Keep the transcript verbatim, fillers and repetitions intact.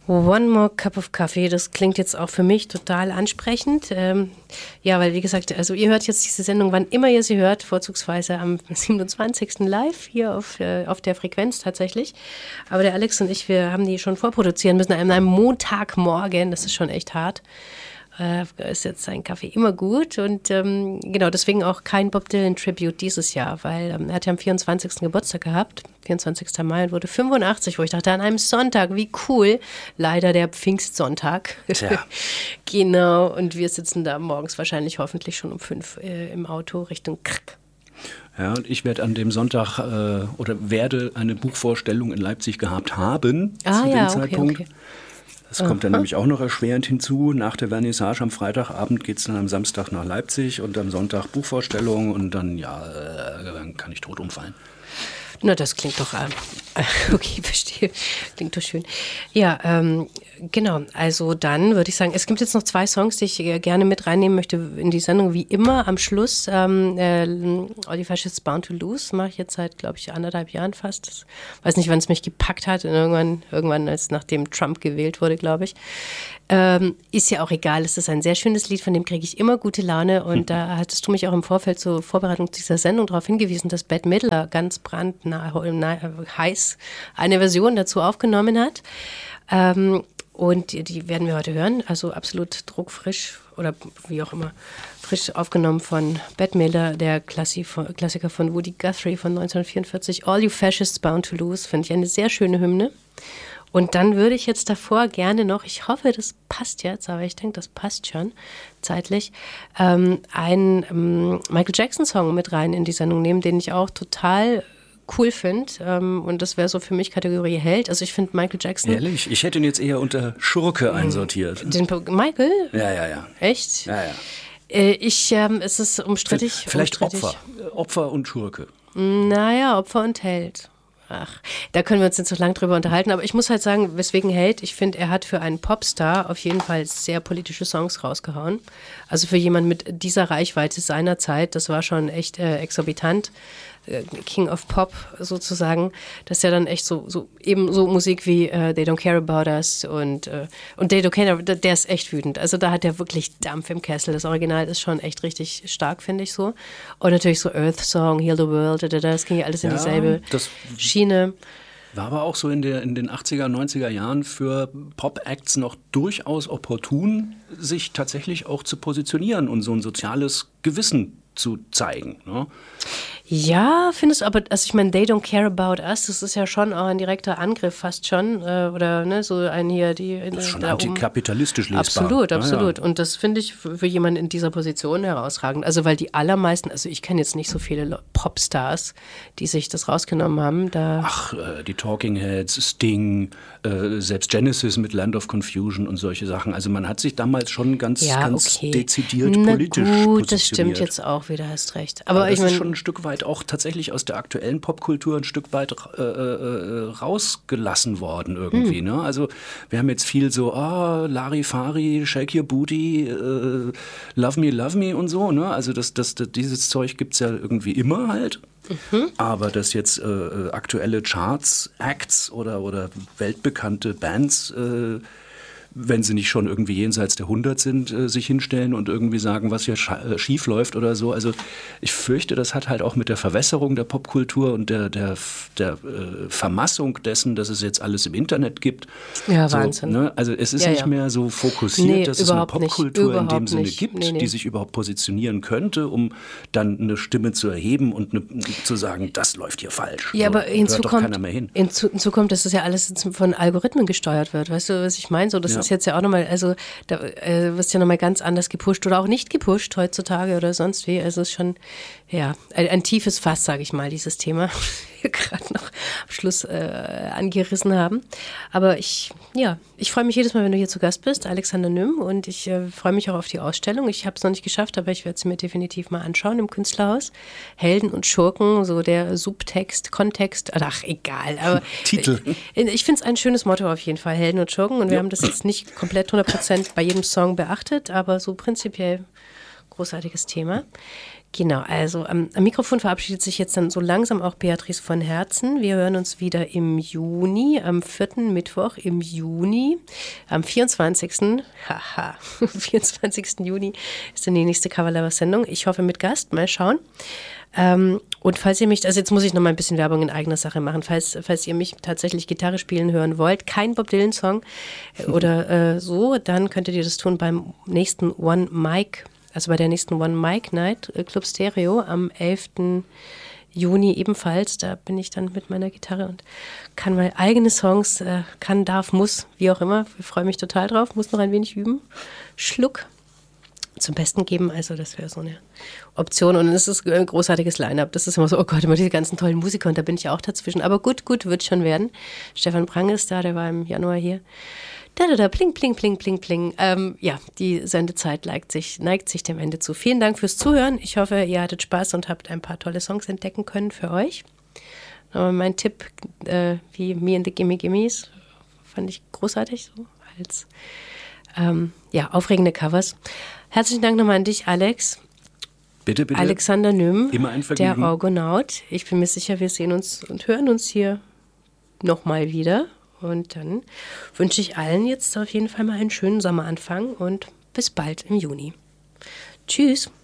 One More Cup of Coffee, das klingt jetzt auch für mich total ansprechend. Ähm, ja, weil wie gesagt, also ihr hört jetzt diese Sendung, wann immer ihr sie hört, vorzugsweise am siebenundzwanzigsten live hier auf, äh, auf der Frequenz tatsächlich. Aber der Alex und ich, wir haben die schon vorproduzieren müssen an einem Montagmorgen, das ist schon echt hart. Äh, ist jetzt sein Kaffee immer gut und ähm, genau, deswegen auch kein Bob Dylan Tribute dieses Jahr, weil ähm, er hat ja am vierundzwanzigsten Geburtstag gehabt, vierundzwanzigsten Mai und wurde fünfundachtzig, wo ich dachte, an einem Sonntag, wie cool, leider der Pfingstsonntag. Tja. Genau, und wir sitzen da morgens wahrscheinlich hoffentlich schon um fünf äh, im Auto Richtung Krk. Ja, und ich werde an dem Sonntag äh, oder werde eine Buchvorstellung in Leipzig gehabt haben ah, zu dem ja, Zeitpunkt. Okay, okay. Das kommt dann nämlich auch noch erschwerend hinzu. Nach der Vernissage am Freitagabend geht es dann am Samstag nach Leipzig und am Sonntag Buchvorstellung und dann, ja, äh, dann kann ich tot umfallen. Na, das klingt doch, äh, okay, verstehe, klingt doch schön. Ja, ähm, genau, also dann würde ich sagen, es gibt jetzt noch zwei Songs, die ich äh, gerne mit reinnehmen möchte in die Sendung, wie immer am Schluss. Ähm, äh, All the Fascists Bound to Lose mache ich jetzt seit, glaube ich, anderthalb Jahren fast. Ich weiß nicht, wann es mich gepackt hat, irgendwann, irgendwann als nachdem Trump gewählt wurde, glaube ich. Ähm, ist ja auch egal, es ist ein sehr schönes Lied, von dem kriege ich immer gute Laune und mhm. da hattest du mich auch im Vorfeld zur Vorbereitung dieser Sendung darauf hingewiesen, dass Bette Midler ganz brandnah, heiß eine Version dazu aufgenommen hat ähm, und die, die werden wir heute hören, also absolut druckfrisch oder wie auch immer, frisch aufgenommen von Bette Midler, der Klassi von, Klassiker von Woody Guthrie von neunzehnhundertvierundvierzig, All You Fascists Bound to Lose, finde ich eine sehr schöne Hymne. Und dann würde ich jetzt davor gerne noch, ich hoffe, das passt jetzt, aber ich denke, das passt schon zeitlich, ähm, einen ähm, Michael Jackson-Song mit rein in die Sendung nehmen, den ich auch total cool finde. Ähm, und das wäre so für mich Kategorie Held. Also ich finde Michael Jackson... Ehrlich? Ich hätte ihn jetzt eher unter Schurke einsortiert. Den Michael? Ja, ja, ja. Echt? Ja, ja. Äh, ich, ähm, es ist umstrittig. Vielleicht umstrittig. Opfer. Opfer und Schurke. Naja, Opfer und Held. Ach, da können wir uns jetzt noch lang drüber unterhalten, aber ich muss halt sagen, weswegen Held, ich finde, er hat für einen Popstar auf jeden Fall sehr politische Songs rausgehauen. Also für jemanden mit dieser Reichweite seiner Zeit, das war schon echt äh, exorbitant. King of Pop sozusagen, das ist ja dann echt so, so eben so Musik wie uh, They Don't Care About Us und, uh, und They Don't Care, der ist echt wütend. Also da hat er wirklich Dampf im Kessel. Das Original ist schon echt richtig stark, finde ich so. Und natürlich so Earth Song, Heal the World, das ging ja alles in ja, dieselbe Schiene. War aber auch so in, der, in den achtziger, neunziger Jahren für Pop-Acts noch durchaus opportun, sich tatsächlich auch zu positionieren und so ein soziales Gewissen zu zeigen. Ne? Ja, findest du, aber also ich meine, They Don't Care About Us, das ist ja schon auch ein direkter Angriff fast schon, äh, oder ne, so ein hier, die... Das ist schon da antikapitalistisch lesbar. Absolut, absolut. Ja, ja. Und das finde ich für, für jemanden in dieser Position herausragend. Also weil die allermeisten, also ich kenne jetzt nicht so viele Popstars, die sich das rausgenommen haben. Da Ach, äh, die Talking Heads, Sting, äh, selbst Genesis mit Land of Confusion und solche Sachen. Also man hat sich damals schon ganz, ja, ganz okay. dezidiert Na politisch gut, positioniert. Das stimmt jetzt auch wieder, hast recht. Aber, Aber ich das mein, ist schon ein Stück weit auch tatsächlich aus der aktuellen Popkultur ein Stück weit äh, äh, rausgelassen worden irgendwie. Hm. Ne? Also wir haben jetzt viel so, oh, Larifari, Shake Your Booty, äh, Love Me, Love Me und so. Ne? Also das, das, das, dieses Zeug gibt es ja irgendwie immer halt. Mhm. Aber dass jetzt äh, aktuelle Charts, Acts oder, oder weltbekannte Bands, äh, wenn sie nicht schon irgendwie jenseits der hundert sind, äh, sich hinstellen und irgendwie sagen, was hier scha- schief läuft oder so. Also ich fürchte, das hat halt auch mit der Verwässerung der Popkultur und der, der, der äh, Vermassung dessen, dass es jetzt alles im Internet gibt. Ja, so, Wahnsinn. Ne? Also es ist ja, nicht ja. mehr so fokussiert, nee, dass es eine Popkultur in dem Sinne nicht. gibt, nee, nee. die sich überhaupt positionieren könnte, um dann eine Stimme zu erheben und eine, zu sagen, das läuft hier falsch. Ja, so, aber hinzu kommt, keiner mehr hin. Hinzu, hinzu kommt, dass das ja alles von Algorithmen gesteuert wird. Weißt du, was ich meine? So, das Ja. ist jetzt ja auch nochmal, also da äh, wirst du ja nochmal ganz anders gepusht oder auch nicht gepusht heutzutage oder sonst wie. Also es ist schon, ja, ein, ein tiefes Fass, sage ich mal, dieses Thema. Wir gerade noch am Schluss äh, angerissen haben. Aber ich, ja, ich freue mich jedes Mal, wenn du hier zu Gast bist, Alexander Nüm, und ich äh, freue mich auch auf die Ausstellung. Ich habe es noch nicht geschafft, aber ich werde sie mir definitiv mal anschauen im Künstlerhaus. Helden und Schurken, so der Subtext, Kontext, ach egal. Aber Titel. Ich, ich finde es ein schönes Motto auf jeden Fall, Helden und Schurken. Und wir Ja. haben das jetzt nicht komplett hundert Prozent bei jedem Song beachtet, aber so prinzipiell großartiges Thema. Genau, also am, am Mikrofon verabschiedet sich jetzt dann so langsam auch Beatrice von Herzen. Wir hören uns wieder im Juni, am vierten Mittwoch im Juni, am vierundzwanzigsten Haha, vierundzwanzigsten Juni ist dann die nächste Coverlover-Sendung. Ich hoffe mit Gast, mal schauen. Ähm, und falls ihr mich, also jetzt muss ich noch mal ein bisschen Werbung in eigener Sache machen, falls, falls ihr mich tatsächlich Gitarre spielen hören wollt, kein Bob Dylan-Song oder äh, so, dann könntet ihr das tun beim nächsten One Mic, also bei der nächsten One Mic Night, äh, Club Stereo am elften Juni ebenfalls. Da bin ich dann mit meiner Gitarre und kann mal eigene Songs, äh, kann, darf, muss, wie auch immer. Ich freue mich total drauf, muss noch ein wenig üben. Schluck. Zum Besten geben, also das wäre so eine Option und es ist ein großartiges Line-Up, das ist immer so, oh Gott, immer diese ganzen tollen Musiker und da bin ich auch dazwischen, aber gut, gut, wird schon werden. Stefan Prang ist da, der war im Januar hier. Da, da, da, pling, pling, pling, pling, pling. Ähm, ja, die Sendezeit neigt sich, neigt sich dem Ende zu. Vielen Dank fürs Zuhören, ich hoffe, ihr hattet Spaß und habt ein paar tolle Songs entdecken können für euch. Aber mein Tipp, äh, wie Me and the Gimme Gimmes, fand ich großartig, so als ähm, ja, aufregende Covers. Herzlichen Dank nochmal an dich, Alex. Bitte, bitte. Alexander Nüm, Immer ein Vergnügen. der Orgonaut. Ich bin mir sicher, wir sehen uns und hören uns hier nochmal wieder. Und dann wünsche ich allen jetzt auf jeden Fall mal einen schönen Sommeranfang und bis bald im Juni. Tschüss.